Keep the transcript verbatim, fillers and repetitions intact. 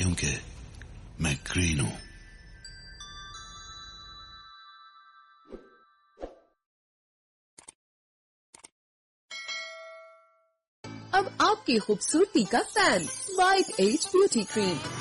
क्योंकि मैं ग्रीन हूं। अब आपकी खूबसूरती का fan, white as beauty cream.